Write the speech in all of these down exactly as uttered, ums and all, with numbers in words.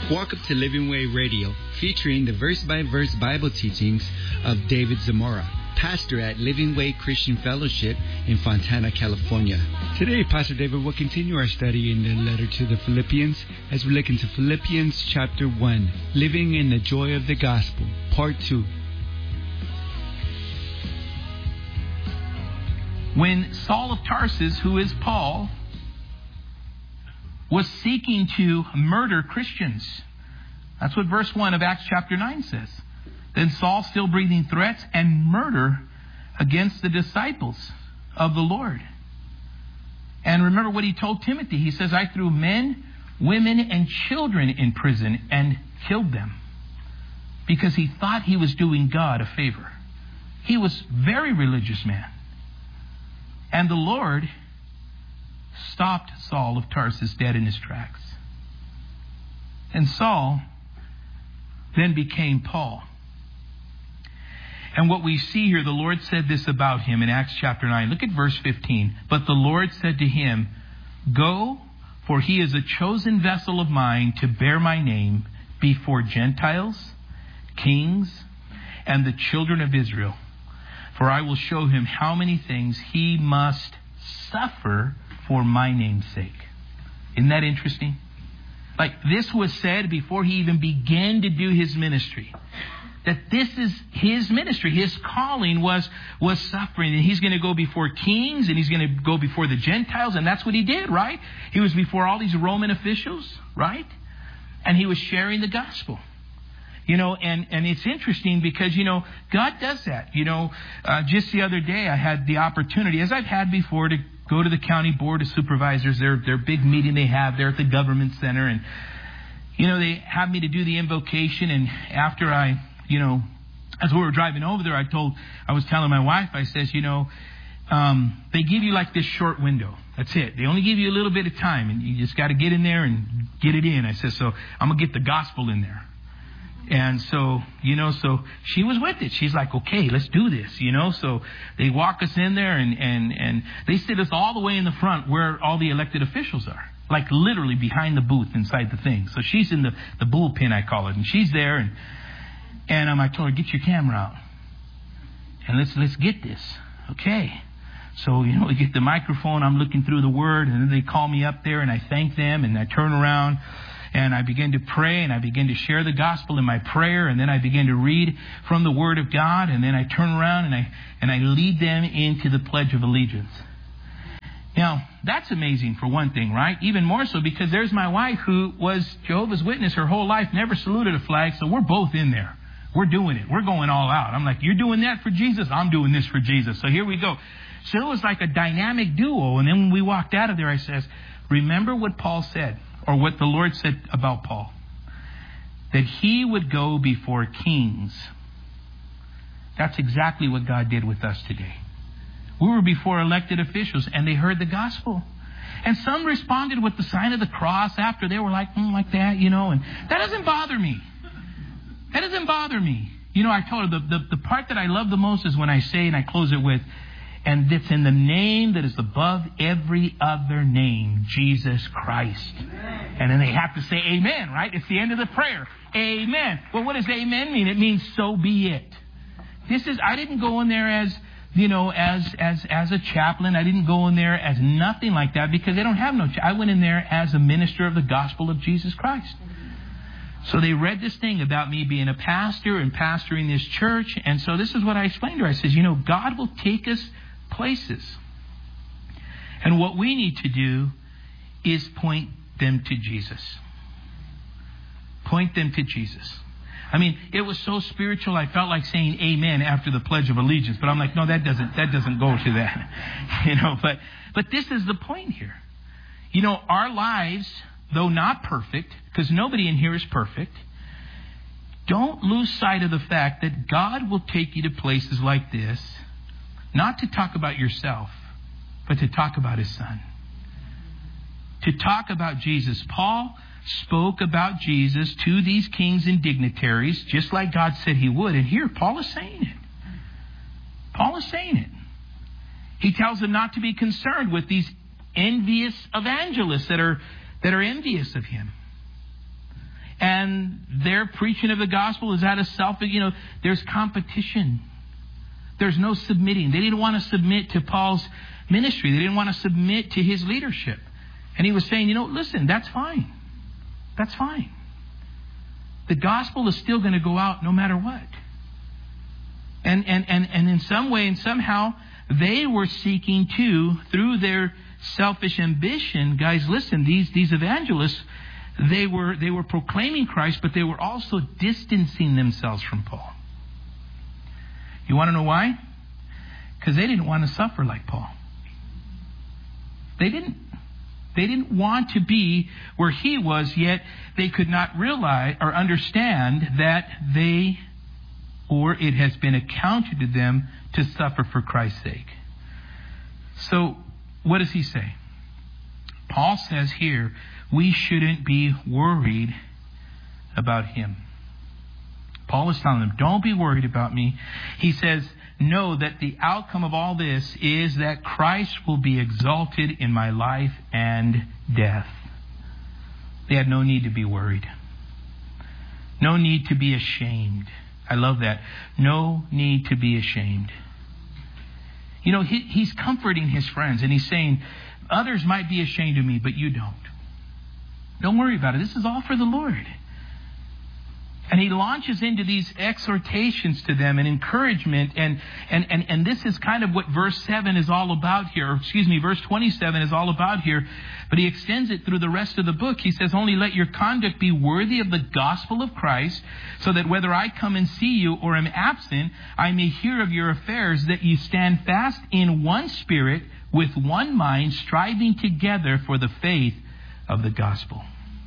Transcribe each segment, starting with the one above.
Welcome to Living Way Radio, featuring the verse-by-verse Bible teachings of David Zamora, pastor at Living Way Christian Fellowship in Fontana, California. Today, Pastor David will continue our study in the letter to the Philippians as we look into Philippians chapter one, Living in the Joy of the Gospel, part two. When Saul of Tarsus, who is Paul, was seeking to murder Christians. That's what verse one of Acts chapter nine says. Then Saul, still breathing threats and murder against the disciples of the Lord. And remember what he told Timothy. He says, I threw men, women, and children in prison and killed them because he thought he was doing God a favor. He was a very religious man. And the Lord stopped Saul of Tarsus dead in his tracks. And Saul then became Paul. And what we see here, the Lord said this about him in Acts chapter nine. Look at verse fifteen. But the Lord said to him, Go, for he is a chosen vessel of mine to bear my name before Gentiles, kings, and the children of Israel. For I will show him how many things he must suffer for my name's sake. Isn't that interesting? Like, this was said before he even began to do his ministry. That this is his ministry. His calling was, was suffering. And he's going to go before kings and he's going to go before the Gentiles. And that's what he did, right? He was before all these Roman officials, right? And he was sharing the gospel. You know, and, and it's interesting because, you know, God does that. You know, uh, just the other day I had the opportunity, as I've had before, to go to the county board of supervisors, their their big meeting they have there at the government center. And, you know, they have me to do the invocation. And after I, you know, as we were driving over there, I told, I was telling my wife, I says, you know, um, they give you like this short window. That's it. They only give you a little bit of time. And you just got to get in there and get it in. I said, so I'm going to get the gospel in there. And so, you know, so she was with it. She's like, okay, let's do this, you know. So they walk us in there and, and, and they sit us all the way in the front where all the elected officials are. Like literally behind the booth inside the thing. So she's in the, the bullpen, I call it. And she's there. And, and um, I told her, get your camera out. And let's let's get this. Okay. So, you know, we get the microphone. I'm looking through the word. And then they call me up there and I thank them. And I turn around. And I begin to pray and I begin to share the gospel in my prayer. And then I begin to read from the Word of God. And then I turn around and I and I lead them into the Pledge of Allegiance. Now, that's amazing for one thing, right? Even more so because there's my wife who was Jehovah's Witness her whole life, never saluted a flag. So we're both in there. We're doing it. We're going all out. I'm like, you're doing that for Jesus? I'm doing this for Jesus. So here we go. So it was like a dynamic duo. And then when we walked out of there, I says, remember what Paul said. Or what the Lord said about Paul. That he would go before kings. That's exactly what God did with us today. We were before elected officials and they heard the gospel. And some responded with the sign of the cross after. They were like, mm, like that, you know. And that doesn't bother me. That doesn't bother me. You know, I told her the, the, the part that I love the most is when I say, and I close it with, and it's in the name that is above every other name, Jesus Christ. Amen. And then they have to say amen, right? It's the end of the prayer. Amen. Well, what does amen mean? It means so be it. This is, I didn't go in there as, you know, as, as, as a chaplain. I didn't go in there as nothing like that because they don't have no, I went in there as a minister of the gospel of Jesus Christ. So they read this thing about me being a pastor and pastoring this church. And so this is what I explained to her. I says, you know, God will take us places. And what we need to do is point them to Jesus. Point them to Jesus. I mean, it was so spiritual, I felt like saying amen after the Pledge of Allegiance. But I'm like, no, that doesn't that doesn't go to that. You know, but but this is the point here. You know, our lives, though not perfect, because nobody in here is perfect, don't lose sight of the fact that God will take you to places like this. Not to talk about yourself, but to talk about His Son. To talk about Jesus. Paul spoke about Jesus to these kings and dignitaries, just like God said He would. And here, Paul is saying it. Paul is saying it. He tells them not to be concerned with these envious evangelists that are, that are envious of him. and their preaching of the gospel is out of self. You know, there's competition. There's no submitting. They didn't want to submit to Paul's ministry. They didn't want to submit to his leadership. And he was saying, you know, listen, that's fine. That's fine. The gospel is still going to go out no matter what. And, and, and, and in some way and somehow, they were seeking to, through their selfish ambition, guys, listen, these, these evangelists, they were, they were proclaiming Christ, but they were also distancing themselves from Paul. You want to know why? Because they didn't want to suffer like Paul. They didn't. They didn't want to be where he was, yet they could not realize or understand that they, or it has been accounted to them to suffer for Christ's sake. So, what does he say? Paul says here, we shouldn't be worried about him. Paul is telling them, don't be worried about me. He says, know that the outcome of all this is that Christ will be exalted in my life and death. They had no need to be worried. No need to be ashamed. I love that. No need to be ashamed. You know, he, he's comforting his friends and he's saying, others might be ashamed of me, but you don't. Don't worry about it. This is all for the Lord. And he launches into these exhortations to them and encouragement. And, and, and, and this is kind of what verse seven is all about here. Or excuse me, verse twenty-seven is all about here. But he extends it through the rest of the book. He says, only let your conduct be worthy of the gospel of Christ, so that whether I come and see you or am absent, I may hear of your affairs, that you stand fast in one spirit, with one mind, striving together for the faith of the gospel.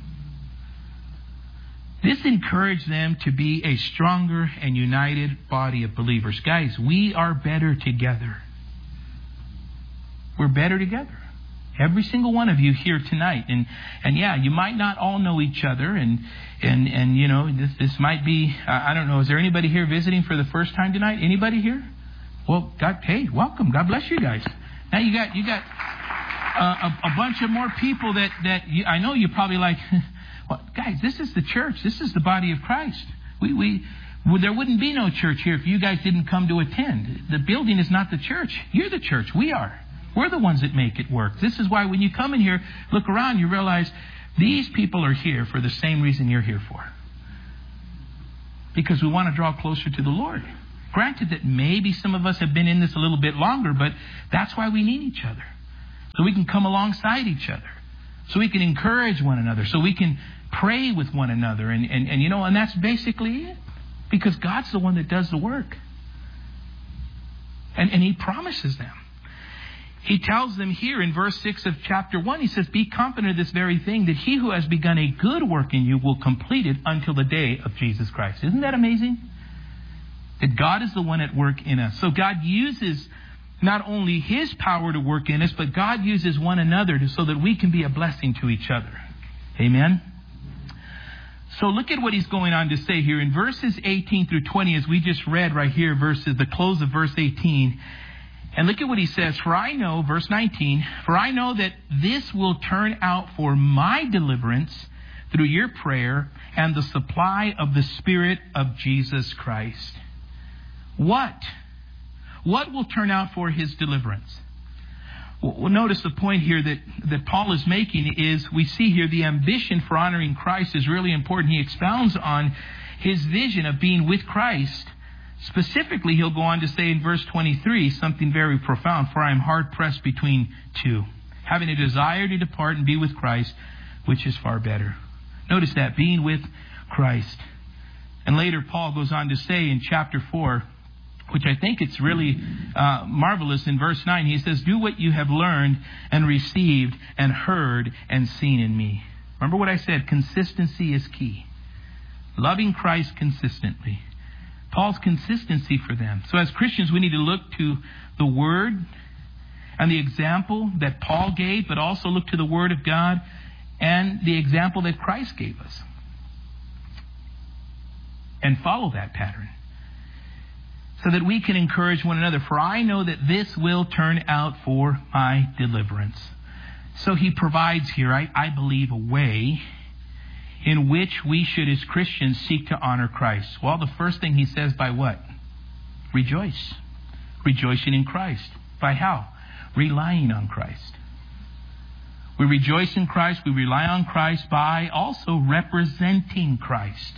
This encouraged them to be a stronger and united body of believers. Guys, we are better together. We're better together. Every single one of you here tonight. And and yeah, you might not all know each other. And, and, and you know, this, this might be, uh, I don't know, is there anybody here visiting for the first time tonight? Anybody here? Well, God, hey, welcome. God bless you guys. Now you got you got uh, a, a bunch of more people that, that you, I know you're probably like... Well, guys, this is the church. This is the body of Christ. We, we, well, there wouldn't be no church here if you guys didn't come to attend. The building is not the church. You're the church. We are. We're the ones that make it work. This is why when you come in here, look around, you realize these people are here for the same reason you're here for. Because we want to draw closer to the Lord. Granted that maybe some of us have been in this a little bit longer, but that's why we need each other. So we can come alongside each other. So we can encourage one another. So we can pray with one another. And, and, and you know, and that's basically it. Because God's the one that does the work. And, and He promises them. He tells them here in verse six of chapter one, He says, be confident of this very thing, that He who has begun a good work in you will complete it until the day of Jesus Christ. Isn't that amazing? That God is the one at work in us. So God uses not only His power to work in us, but God uses one another to, so that we can be a blessing to each other. Amen? So look at what he's going on to say here. In verses eighteen through twenty, as we just read right here, verses the close of verse eighteen. And look at what he says. For I know, verse nineteen, for I know that this will turn out for my deliverance through your prayer and the supply of the Spirit of Jesus Christ. What? What will turn out for his deliverance? Well, notice the point here that, that Paul is making is, we see here the ambition for honoring Christ is really important. He expounds on his vision of being with Christ. Specifically, he'll go on to say in verse twenty-three something very profound. For I am hard pressed between two, having a desire to depart and be with Christ, which is far better. Notice that, being with Christ. And later Paul goes on to say in chapter four, which I think it's really uh, marvelous, in verse nine, he says, do what you have learned and received and heard and seen in me. Remember what I said, consistency is key. Loving Christ consistently. Paul's consistency for them. So as Christians, we need to look to the Word and the example that Paul gave, but also look to the Word of God and the example that Christ gave us. And follow that pattern, so that we can encourage one another. For I know that this will turn out for my deliverance. So he provides here, I, I believe, a way in which we should, as Christians, seek to honor Christ? Well, the first thing he says, by what? Rejoice. Rejoicing in Christ. By how? Relying on Christ. We rejoice in Christ. We rely on Christ by also representing Christ.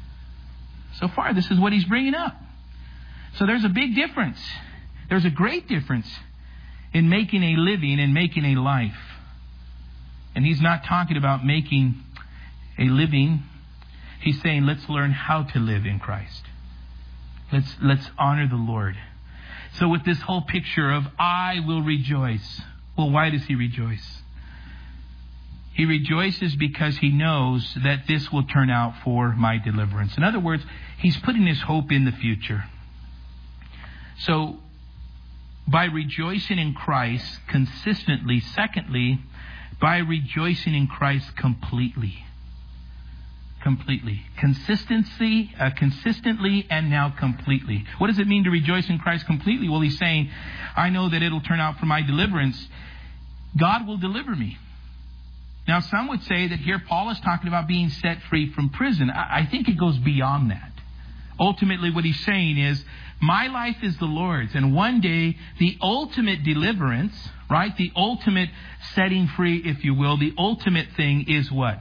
So far, this is what he's bringing up. So there's a big difference. There's a great difference in making a living and making a life. And he's not talking about making a living. He's saying, let's learn how to live in Christ. Let's, let's honor the Lord. So with this whole picture of, I will rejoice. Well, why does he rejoice? He rejoices because he knows that this will turn out for my deliverance. In other words, he's putting his hope in the future. So, by rejoicing in Christ consistently, secondly, by rejoicing in Christ completely. Completely. Consistency, uh, consistently, and now completely. What does it mean to rejoice in Christ completely? Well, he's saying, I know that it'll turn out for my deliverance. God will deliver me. Now, some would say that here Paul is talking about being set free from prison. I, I think it goes beyond that. Ultimately, what he's saying is, my life is the Lord's. And one day, the ultimate deliverance, right? The ultimate setting free, if you will, the ultimate thing is what?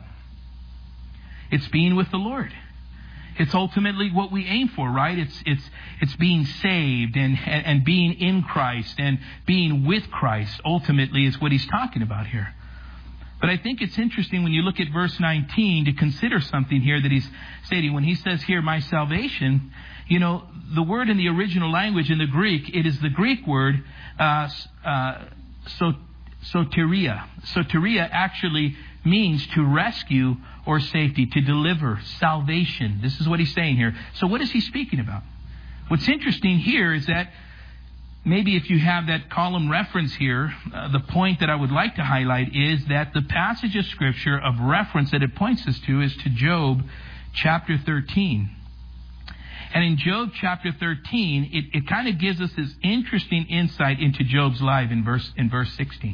It's being with the Lord. It's ultimately what we aim for, right? It's it's it's being saved and, and, and being in Christ and being with Christ. Ultimately is what he's talking about here. But I think it's interesting when you look at verse nineteen to consider something here that he's stating. When he says here, my salvation, you know, the word in the original language in the Greek, it is the Greek word uh, uh, so, soteria. Soteria actually means to rescue or safety, to deliver, salvation. This is what he's saying here. So what is he speaking about? What's interesting here is that maybe if you have that column reference here, uh, the point that I would like to highlight is that the passage of Scripture of reference that it points us to is to Job chapter thirteen. And in Job chapter thirteen, it, it kind of gives us this interesting insight into Job's life in verse in verse sixteen.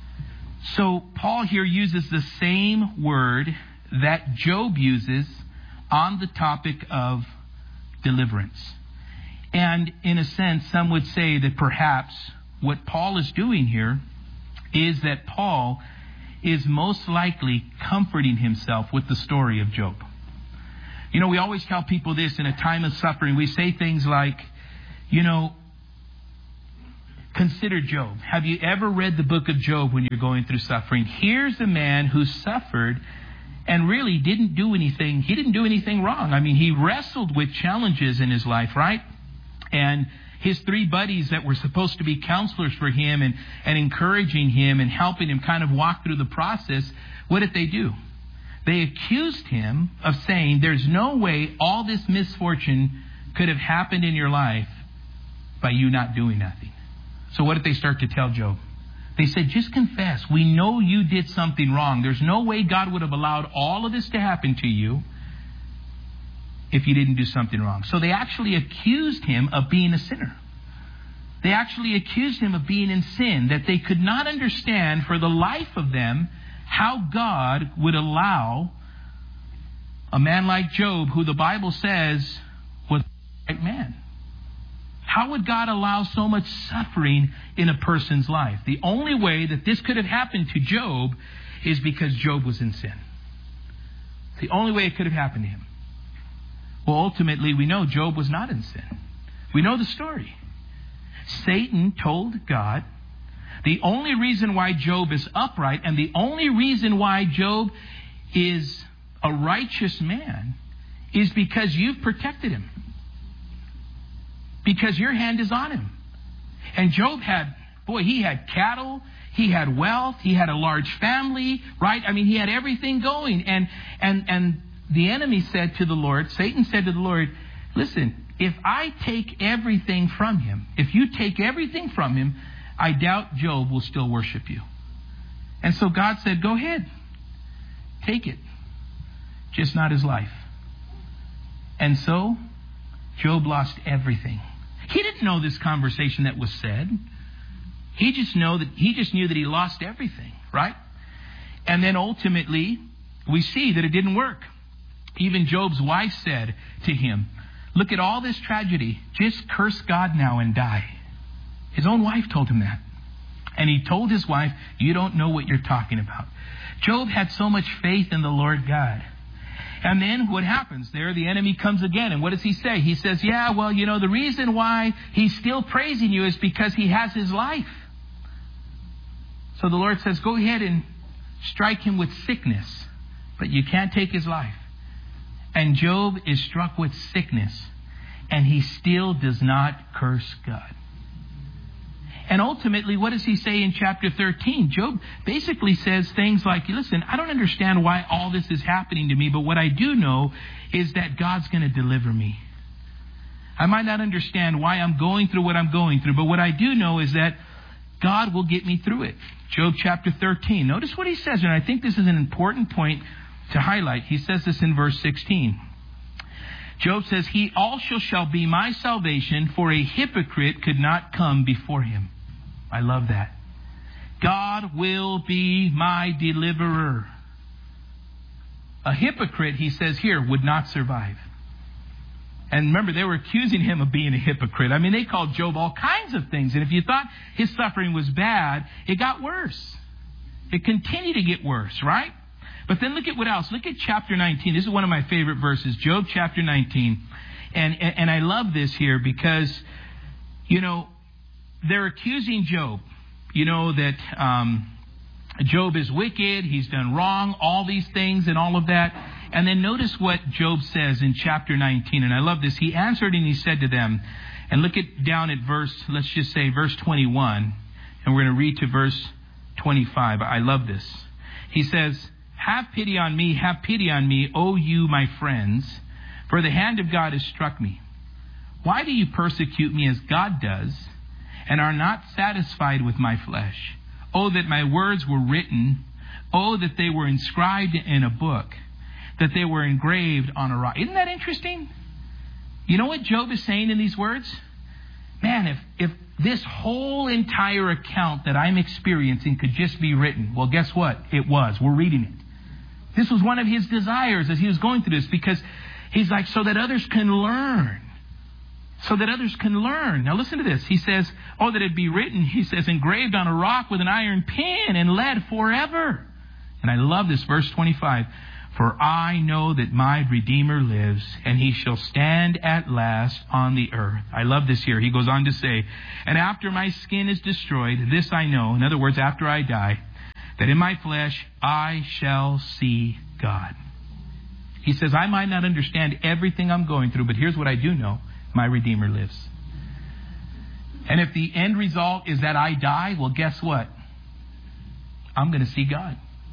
So Paul here uses the same word that Job uses on the topic of deliverance. And in a sense, some would say that perhaps what Paul is doing here is that Paul is most likely comforting himself with the story of Job. You know, we always tell people this in a time of suffering. We say things like, you know, consider Job. Have you ever read the book of Job when you're going through suffering? Here's a man who suffered and really didn't do anything. He didn't do anything wrong. I mean, he wrestled with challenges in his life, right? And his three buddies that were supposed to be counselors for him and, and encouraging him and helping him kind of walk through the process, what did they do? They accused him of saying, there's no way all this misfortune could have happened in your life by you not doing nothing. So what did they start to tell Job? They said, just confess. We know you did something wrong. There's no way God would have allowed all of this to happen to you if you didn't do something wrong. So they actually accused him of being a sinner. They actually accused him of being in sin, that they could not understand for the life of them how God would allow a man like Job, who the Bible says was the right man. How would God allow so much suffering in a person's life? The only way that this could have happened to Job is because Job was in sin. The only way it could have happened to him. Well, ultimately, we know Job was not in sin. We know the story. Satan told God, the only reason why Job is upright and the only reason why Job is a righteous man is because you've protected him. Because your hand is on him. And Job had, boy, he had cattle, he had wealth, he had a large family, right? I mean, he had everything going. And and and the enemy said to the Lord, Satan said to the Lord, listen, if I take everything from him, if you take everything from him, I doubt Job will still worship you. And so God said, go ahead, take it, just not his life. And so Job lost everything. He didn't know this conversation that was said. He just know that he just knew that he lost everything, right? And then ultimately, we see that it didn't work. Even Job's wife said to him, look at all this tragedy. Just curse God now and die. His own wife told him that. And he told his wife, you don't know what you're talking about. Job had so much faith in the Lord God. And then what happens? There the enemy comes again. And what does he say? He says, yeah, well, you know, the reason why he's still praising you is because he has his life. So the Lord says, go ahead and strike him with sickness, but you can't take his life. And Job is struck with sickness, and he still does not curse God. And ultimately, what does he say in chapter thirteen? Job basically says things like, listen, I don't understand why all this is happening to me, but what I do know is that God's going to deliver me. I might not understand why I'm going through what I'm going through, but what I do know is that God will get me through it. Job chapter thirteen. Notice what he says, and I think this is an important point to highlight. He says this in verse sixteen. Job says, he also shall be my salvation, for a hypocrite could not come before him. I love that. God will be my deliverer. A hypocrite, he says here, would not survive. And remember, they were accusing him of being a hypocrite. I mean, they called Job all kinds of things. And if you thought his suffering was bad, it got worse. It continued to get worse, right? But then look at what else. Look at chapter nineteen. This is one of my favorite verses. Job chapter nineteen. And, and, and I love this here because, you know, they're accusing Job. You know, that um, Job is wicked. He's done wrong. All these things and all of that. And then notice what Job says in chapter nineteen. And I love this. He answered and he said to them, and look at down at verse, let's just say verse twenty-one. And we're going to read to verse twenty-five. I love this. He says, have pity on me, have pity on me, O you, my friends, for the hand of God has struck me. Why do you persecute me as God does, and are not satisfied with my flesh? Oh, that my words were written. Oh, that they were inscribed in a book, that they were engraved on a rock. Isn't that interesting? You know what Job is saying in these words? Man, if, if this whole entire account that I'm experiencing could just be written, well, guess what? It was. We're reading it. This was one of his desires as he was going through this, because he's like, so that others can learn. So that others can learn. Now listen to this. He says, oh, that it be written, he says, engraved on a rock with an iron pin and lead forever. And I love this, verse twenty-five. For I know that my Redeemer lives, and he shall stand at last on the earth. I love this here. He goes on to say, and after my skin is destroyed, this I know, in other words, after I die, that in my flesh I shall see God. He says, I might not understand everything I'm going through, but here's what I do know. My Redeemer lives. And if the end result is that I die, well, guess what? I'm going to see God.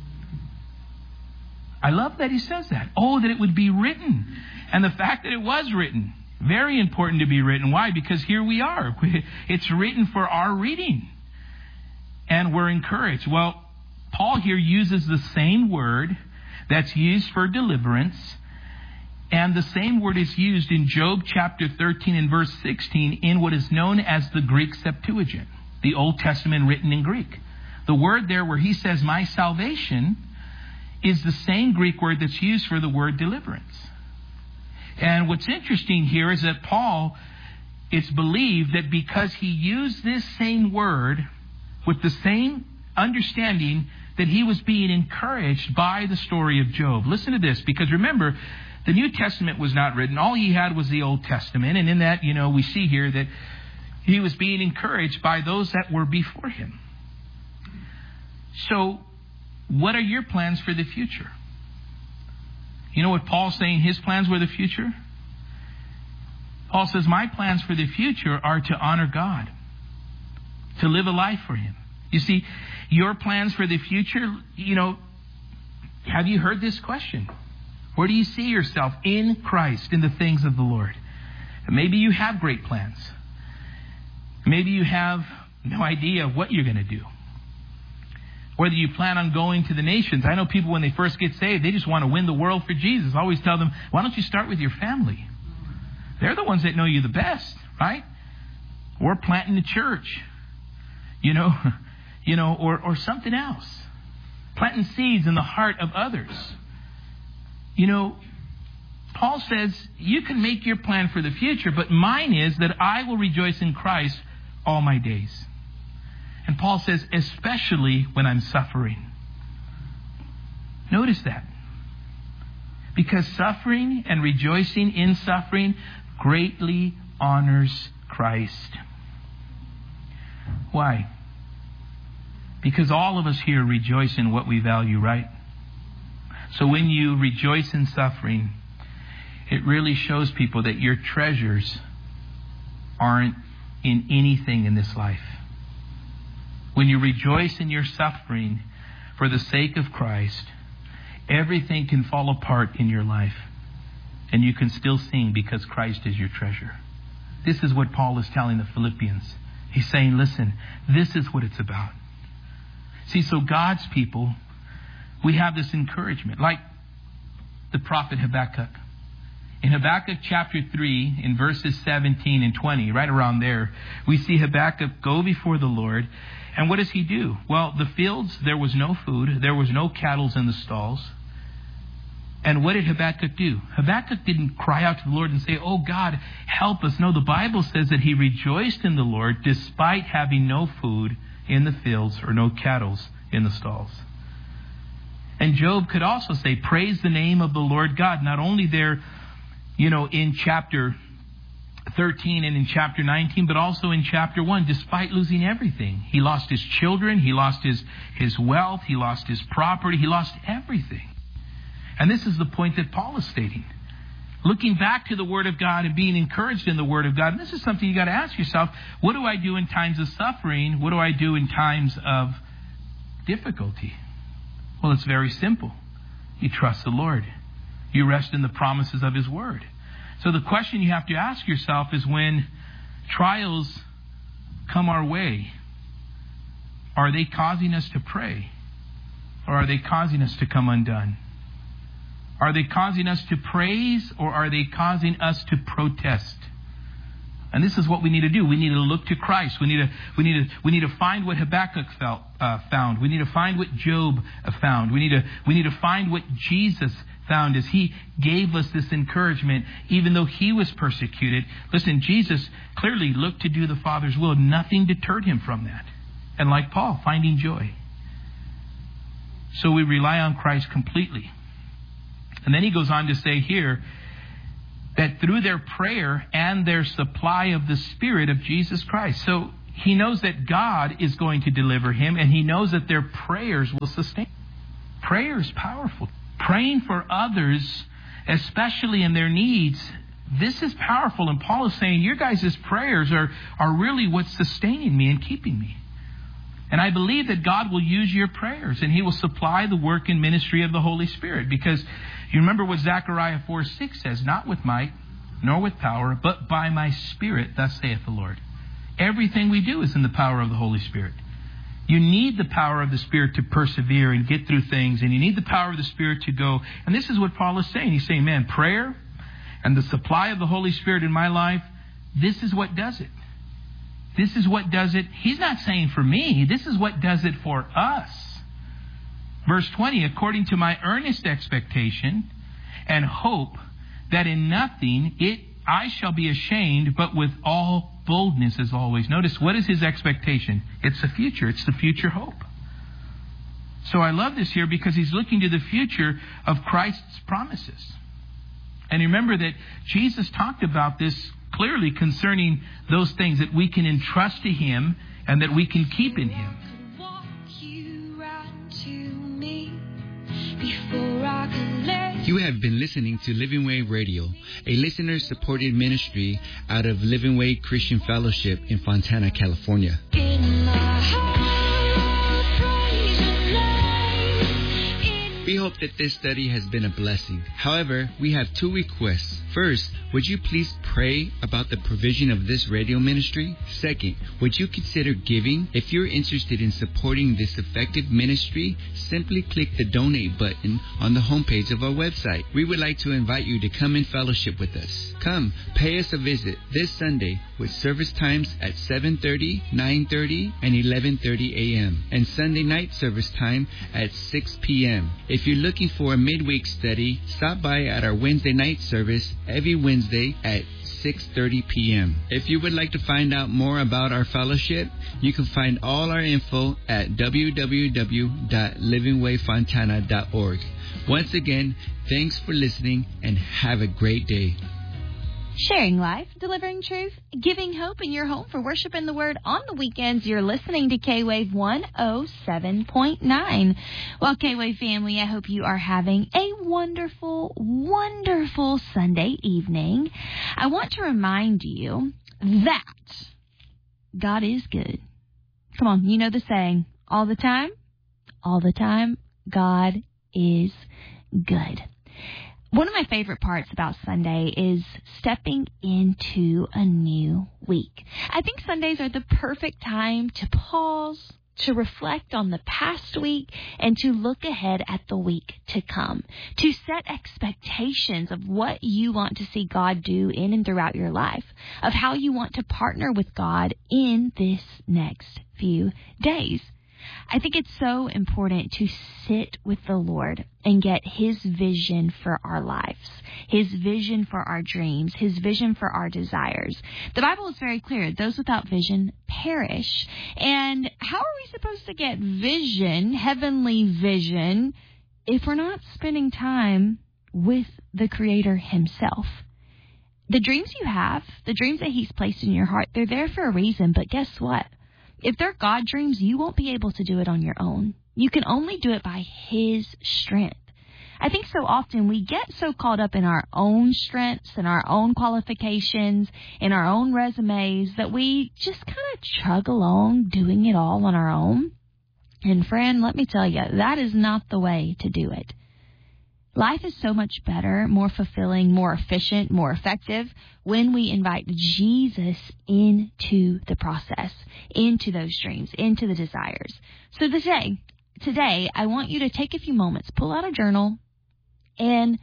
I love that he says that. Oh, that it would be written. And the fact that it was written. Very important to be written. Why? Because here we are. It's written for our reading. And we're encouraged. Well, Paul here uses the same word that's used for deliverance. And the same word is used in Job chapter thirteen and verse sixteen in what is known as the Greek Septuagint. The Old Testament written in Greek. The word there where he says, my salvation, is the same Greek word that's used for the word deliverance. And what's interesting here is that Paul, it's believed that because he used this same word with the same understanding, that he was being encouraged by the story of Job. Listen to this, because remember, the New Testament was not written. All he had was the Old Testament. And in that, you know, we see here that he was being encouraged by those that were before him. So, what are your plans for the future? You know what Paul's saying his plans were the future? Paul says, my plans for the future are to honor God, to live a life for him. You see, your plans for the future, you know, have you heard this question? Where do you see yourself in Christ, in the things of the Lord? Maybe you have great plans. Maybe you have no idea what you're going to do. Whether you plan on going to the nations. I know people when they first get saved, they just want to win the world for Jesus. I always tell them, why don't you start with your family? They're the ones that know you the best, right? Or planting a church, you know, you know, or, or something else. Planting seeds in the heart of others. You know, Paul says, you can make your plan for the future, but mine is that I will rejoice in Christ all my days. And Paul says, especially when I'm suffering. Notice that. Because suffering and rejoicing in suffering greatly honors Christ. Why? Because all of us here rejoice in what we value, right? So when you rejoice in suffering, it really shows people that your treasures aren't in anything in this life. When you rejoice in your suffering for the sake of Christ, everything can fall apart in your life. And you can still sing because Christ is your treasure. This is what Paul is telling the Philippians. He's saying, listen, this is what it's about. See, so God's people, we have this encouragement, like the prophet Habakkuk. In Habakkuk chapter three, in verses seventeen and twenty, right around there, we see Habakkuk go before the Lord. And what does he do? Well, the fields, there was no food. There was no cattle in the stalls. And what did Habakkuk do? Habakkuk didn't cry out to the Lord and say, oh God, help us. No, the Bible says that he rejoiced in the Lord despite having no food in the fields or no cattle in the stalls. And Job could also say, praise the name of the Lord God. Not only there, you know, in chapter thirteen and in chapter nineteen, but also in chapter one, despite losing everything. He lost his children, he lost his, his wealth, he lost his property, he lost everything. And this is the point that Paul is stating. Looking back to the Word of God and being encouraged in the Word of God. And this is something you got to ask yourself. What do I do in times of suffering? What do I do in times of difficulty? Well, it's very simple. You trust the Lord. You rest in the promises of His Word. So the question you have to ask yourself is, when trials come our way, are they causing us to pray? Or are they causing us to come undone? Are they causing us to praise, or are they causing us to protest? And this is what we need to do. We need to look to Christ. We need to we need to we need to find what Habakkuk felt, uh, found. We need to find what Job found. We need to we need to find what Jesus found as He gave us this encouragement, even though He was persecuted. Listen, Jesus clearly looked to do the Father's will. Nothing deterred Him from that. And like Paul, finding joy. So we rely on Christ completely. And then he goes on to say here that through their prayer and their supply of the Spirit of Jesus Christ. So he knows that God is going to deliver him, and he knows that their prayers will sustain. Prayer is powerful. Praying for others, especially in their needs, this is powerful. And Paul is saying, your guys' prayers are, are really what's sustaining me and keeping me. And I believe that God will use your prayers, and He will supply the work and ministry of the Holy Spirit. Because you remember what Zechariah four six says, not with might, nor with power, but by my Spirit, thus saith the Lord. Everything we do is in the power of the Holy Spirit. You need the power of the Spirit to persevere and get through things, and you need the power of the Spirit to go. And this is what Paul is saying. He's saying, man, prayer and the supply of the Holy Spirit in my life, this is what does it. This is what does it. He's not saying for me. This is what does it for us. Verse twenty, according to my earnest expectation and hope that in nothing it I shall be ashamed, but with all boldness as always. Notice, what is his expectation? It's the future. It's the future hope. So I love this here because he's looking to the future of Christ's promises. And remember that Jesus talked about this clearly concerning those things that we can entrust to Him and that we can keep in Him. You have been listening to Living Way Radio, a listener-supported ministry out of Living Way Christian Fellowship in Fontana, California. We hope that this study has been a blessing. However, we have two requests. First, would you please pray about the provision of this radio ministry? Second, would you consider giving? If you're interested in supporting this effective ministry, simply click the donate button on the homepage of our website. We would like to invite you to come in fellowship with us. Come, pay us a visit this Sunday with service times at seven thirty, nine thirty, and eleven thirty a.m. and Sunday night service time at six p.m. If you're looking for a midweek study, stop by at our Wednesday night service every Wednesday at six thirty p.m. If you would like to find out more about our fellowship, you can find all our info at w w w dot living way fontana dot org. Once again, thanks for listening and have a great day. Sharing life, delivering truth, giving hope in your home for worship and the Word on the weekends. You're listening to K-Wave one oh seven point nine. Well, K-Wave family, I hope you are having a wonderful, wonderful Sunday evening. I want to remind you that God is good. Come on, you know the saying, all the time, all the time, God is good. One of my favorite parts about Sunday is stepping into a new week. I think Sundays are the perfect time to pause, to reflect on the past week, and to look ahead at the week to come, to set expectations of what you want to see God do in and throughout your life, of how you want to partner with God in this next few days. I think it's so important to sit with the Lord and get His vision for our lives, His vision for our dreams, His vision for our desires. The Bible is very clear. Those without vision perish. And how are we supposed to get vision, heavenly vision, if we're not spending time with the Creator Himself? The dreams you have, the dreams that He's placed in your heart, they're there for a reason. But guess what? If they're God dreams, you won't be able to do it on your own. You can only do it by His strength. I think so often we get so caught up in our own strengths and our own qualifications and our own resumes that we just kind of chug along doing it all on our own. And friend, let me tell you, that is not the way to do it. Life is so much better, more fulfilling, more efficient, more effective when we invite Jesus into the process, into those dreams, into the desires. So today, today, I want you to take a few moments, pull out a journal, and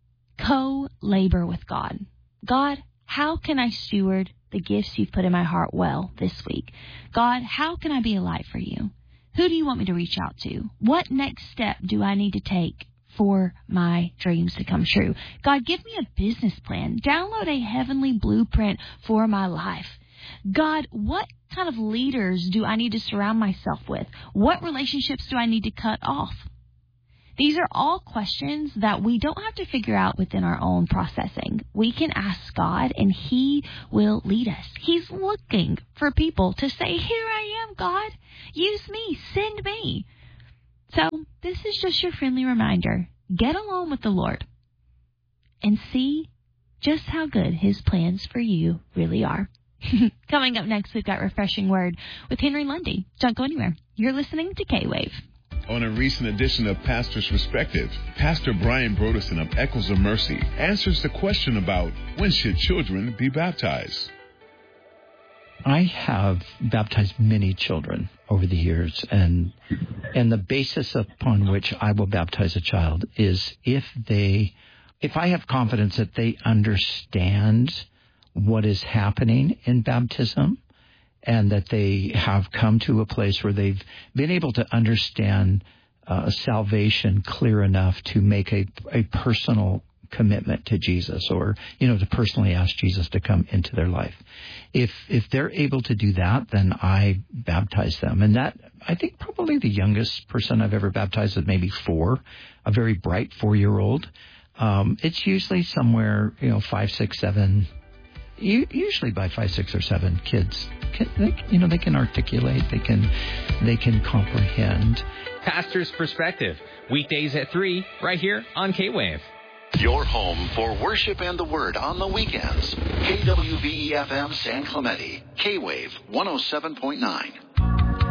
co-labor with God. God, how can I steward the gifts you've put in my heart well this week? God, how can I be a light for you? Who do you want me to reach out to? What next step do I need to take for my dreams to come true? God, give me a business plan. Download a heavenly blueprint for my life. God, what kind of leaders do I need to surround myself with? What relationships do I need to cut off? These are all questions that we don't have to figure out within our own processing. We can ask God and He will lead us. He's looking for people to say, here I am, God. Use me. Send me. So this is just your friendly reminder. Get along with the Lord and see just how good His plans for you really are. Coming up next, we've got Refreshing Word with Henry Lundy. Don't go anywhere. You're listening to K-Wave. On a recent edition of Pastor's Perspective, Pastor Brian Broderson of Echoes of Mercy answers the question about when should children be baptized. I have baptized many children over the years, and and the basis upon which I will baptize a child is if they, if I have confidence that they understand what is happening in baptism, and that they have come to a place where they've been able to understand uh, salvation clear enough to make a, a personal commitment to Jesus, or, you know, to personally ask Jesus to come into their life. If if they're able to do that, then I baptize them. And that, I think probably the youngest person I've ever baptized is maybe four, a very bright four-year-old. Um, it's usually somewhere, you know, five, six, seven, usually by five, six, or seven kids. They, you know, they can articulate, they can, they can comprehend. Pastor's Perspective, weekdays at three, right here on K-Wave. Your home for worship and the Word on the weekends. K W V E F M San Clemente. K-Wave one oh seven point nine.